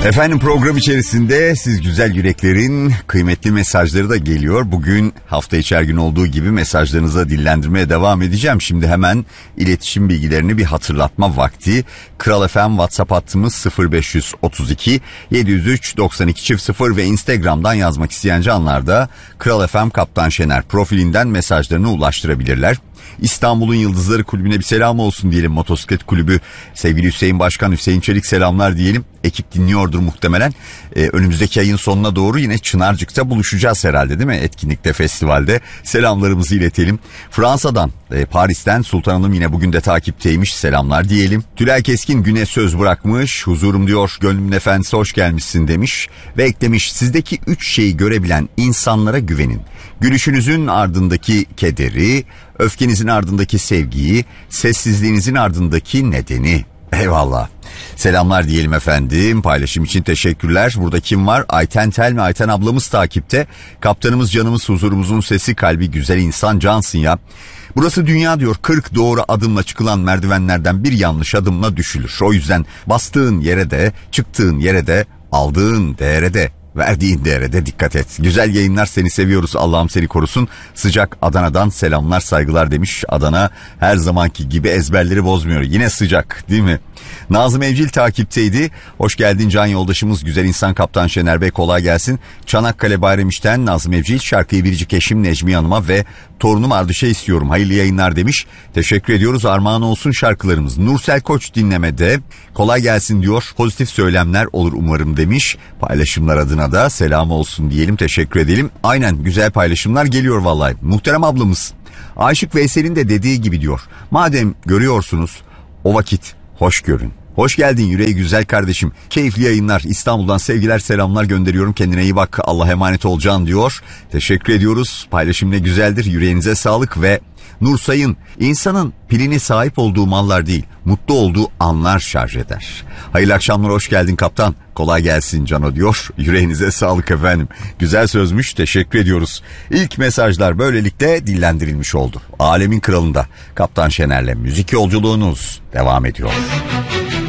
Efendim program içerisinde siz güzel yüreklerin kıymetli mesajları da geliyor. Bugün hafta içi her gün olduğu gibi mesajlarınıza dillendirmeye devam edeceğim. Şimdi hemen iletişim bilgilerini bir hatırlatma vakti. Kral FM WhatsApp hattımız 0532 703 92 0 ve Instagram'dan yazmak isteyen canlar da Kral FM Kaptan Şener profilinden mesajlarını ulaştırabilirler. İstanbul'un Yıldızları Kulübü'ne bir selam olsun diyelim. Motosiklet Kulübü sevgili Hüseyin Başkan, Hüseyin Çelik selamlar diyelim. Ekip dinliyordur muhtemelen. Önümüzdeki ayın sonuna doğru yine Çınarcık'ta buluşacağız herhalde, değil mi? Etkinlikte, festivalde selamlarımızı iletelim. Fransa'dan, Paris'ten Sultan Hanım yine bugün de takipteymiş, selamlar diyelim. Tülay Keskin güne söz bırakmış. Huzurum diyor, gönlümün efendisi hoş gelmişsin demiş. Ve eklemiş, sizdeki 3 şeyi görebilen insanlara güvenin. Gülüşünüzün ardındaki kederi, öfkenizin ardındaki sevgiyi, sessizliğinizin ardındaki nedeni. Eyvallah. Selamlar diyelim efendim. Paylaşım için teşekkürler. Burada kim var? Ayten Telmi, Ayten ablamız takipte. Kaptanımız, canımız, huzurumuzun sesi, kalbi güzel insan, cansın ya. Burası dünya diyor, 40 doğru adımla çıkılan merdivenlerden bir yanlış adımla düşülür. O yüzden bastığın yere de, çıktığın yere de, aldığın değere de, verdiğin değere de dikkat et. Güzel yayınlar, seni seviyoruz, Allah'ım seni korusun. Sıcak Adana'dan selamlar saygılar demiş. Adana her zamanki gibi ezberleri bozmuyor. Yine sıcak değil mi? Nazım Evcil takipteydi. Hoş geldin can yoldaşımız, güzel insan Kaptan Şener Bey, kolay gelsin. Çanakkale Bayramiş'ten Nazım Evcil şarkıyı biricik eşim Necmiye Hanım'a ve torunum Ardış'a istiyorum. Hayırlı yayınlar demiş. Teşekkür ediyoruz. Armağan olsun şarkılarımız. Nursel Koç dinlemede. Kolay gelsin diyor. Pozitif söylemler olur umarım demiş. Paylaşımlar adına da selam olsun diyelim, teşekkür edelim. Aynen, güzel paylaşımlar geliyor vallahi. Muhterem ablamız Aşık Veysel'in de dediği gibi diyor. Madem görüyorsunuz o vakit hoş görün. Hoş geldin yüreği güzel kardeşim. Keyifli yayınlar. İstanbul'dan sevgiler selamlar gönderiyorum. Kendine iyi bak. Allah'a emanet ol can diyor. Teşekkür ediyoruz. Paylaşım ne güzeldir. Yüreğinize sağlık. Ve Nur Sayın, insanın pilini sahip olduğu mallar değil, mutlu olduğu anlar şarj eder. Hayırlı akşamlar, hoş geldin kaptan. Kolay gelsin Cano diyor. Yüreğinize sağlık efendim. Güzel sözmüş, teşekkür ediyoruz. İlk mesajlar böylelikle dillendirilmiş oldu. Alemin kralında Kaptan Şener'le müzik yolculuğunuz devam ediyor.